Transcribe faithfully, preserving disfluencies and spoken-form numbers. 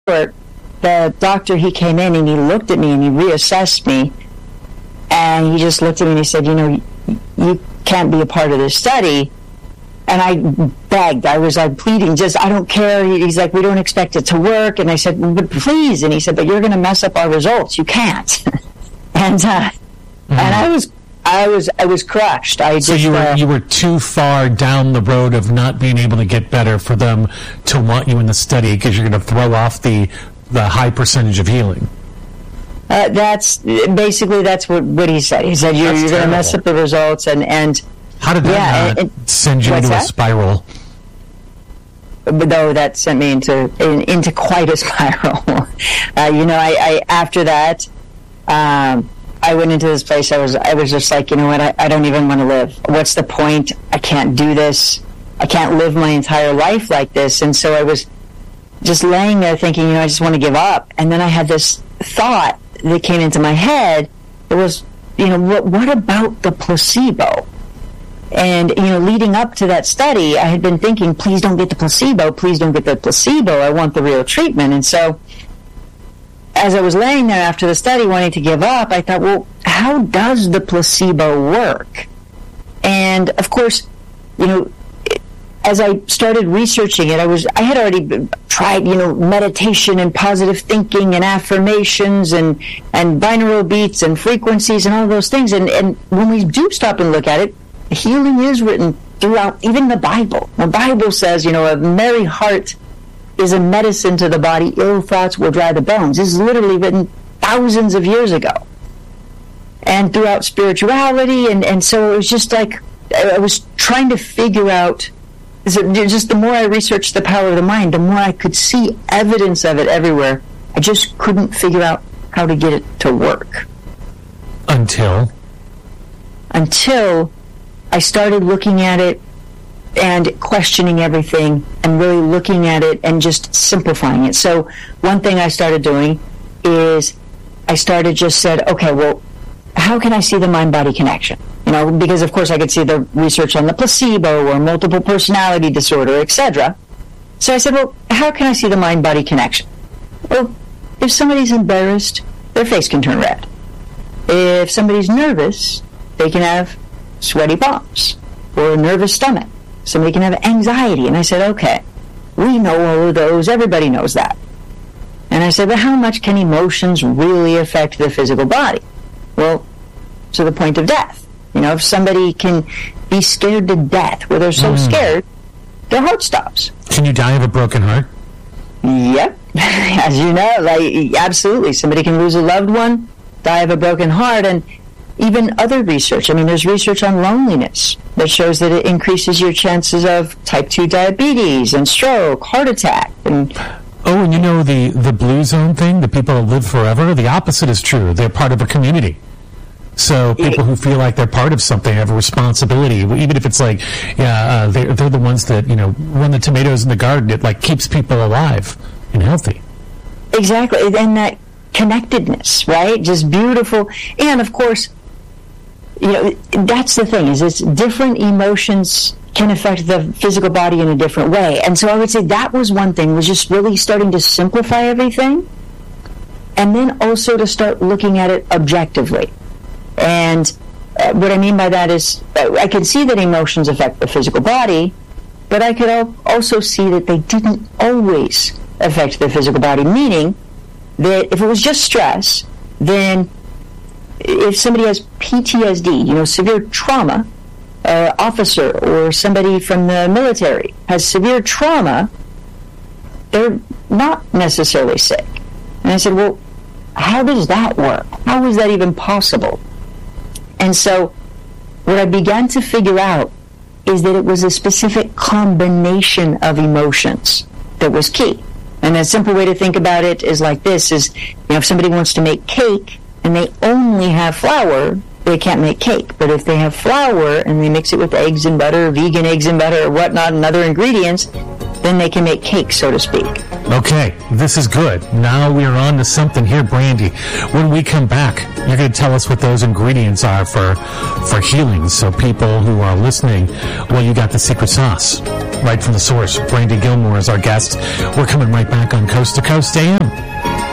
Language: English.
short, the doctor, he came in and he looked at me and he reassessed me. And he just looked at me and he said, you know, you can't be a part of this study. And I begged. I was like pleading, just, I don't care. He's like, we don't expect it to work. And I said, but please. And he said, but you're going to mess up our results. You can't. and uh, mm-hmm. and I was, I was, I was crushed. I so just, you were uh, you were too far down the road of not being able to get better for them to want you in the study because you're going to throw off the the high percentage of healing. Uh, that's basically that's what, what he said. He said you're, you're going to mess up the results, and and how did that yeah, not and, send you into that? a spiral? But though that sent me into in, into quite a spiral. uh, you know, I, I after that, um, I went into this place. I was I was just like, you know what? I, I don't even want to live. What's the point? I can't do this. I can't live my entire life like this. And so I was just laying there thinking, you know, I just want to give up. And then I had this thought that came into my head. It was, you know, what, what about the placebo? And, you know, leading up to that study, I had been thinking, please don't get the placebo, please don't get the placebo, I want the real treatment. And so, as I was laying there after the study wanting to give up, I thought, well, how does the placebo work? And, of course, you know, as I started researching it, I was I had already tried, you know, meditation and positive thinking and affirmations and, and binaural beats and frequencies and all those things. And, and when we do stop and look at it, healing is written throughout, even the Bible. The Bible says, you know, a merry heart is a medicine to the body, ill thoughts will dry the bones. This is literally written thousands of years ago. And throughout spirituality, and, and so it was just like, I was trying to figure out, just the more I researched the power of the mind, the more I could see evidence of it everywhere. I just couldn't figure out how to get it to work. Until? Until I started looking at it and questioning everything and really looking at it and just simplifying it. So one thing I started doing is I started just said, okay, well, how can I see the mind-body connection? You know, because of course I could see the research on the placebo or multiple personality disorder, et cetera. So I said, well, how can I see the mind-body connection? Well, if somebody's embarrassed, their face can turn red. If somebody's nervous, they can have sweaty palms or a nervous stomach. Somebody can have anxiety. And I said, okay, we know all of those. Everybody knows that. And I said, but how much can emotions really affect the physical body? Well, to the point of death. You know, if somebody can be scared to death, where they're so mm. scared, their heart stops. Can you die of a broken heart? Yep. As you know, like, absolutely. Somebody can lose a loved one, die of a broken heart, and even other research. I mean, there's research on loneliness that shows that it increases your chances of type two diabetes and stroke, heart attack, and... Oh, and you know the, the blue zone thing, the people that live forever, the opposite is true. They're part of a community. So people who feel like they're part of something have a responsibility, even if it's like, yeah, uh, they're, they're the ones that, you know, run the tomatoes in the garden. It, like, keeps people alive and healthy. Exactly. And that connectedness, right? Just beautiful. And, of course, you know, that's the thing, is it's different emotions can affect the physical body in a different way. And so I would say that was one thing, was just really starting to simplify everything, and then also to start looking at it objectively. And uh, what I mean by that is uh, I could see that emotions affect the physical body, but I could al- also see that they didn't always affect the physical body, meaning that if it was just stress, then if somebody has P T S D, you know, severe trauma, uh, officer or somebody from the military has severe trauma, they're not necessarily sick. And I said, well, how does that work? How is that even possible? And so what I began to figure out is that it was a specific combination of emotions that was key. And a simple way to think about it is like this, is, you know, if somebody wants to make cake and they only have flour, they can't make cake. But if they have flour and they mix it with eggs and butter, vegan eggs and butter or whatnot and other ingredients, then they can make cake, so to speak. Okay, this is good. Now we are on to something here, Brandy. When we come back, you're going to tell us what those ingredients are for, for healing, so people who are listening, well, you got the secret sauce. right from the source. Brandy Gilmore is our guest. We're coming right back on Coast to Coast A M.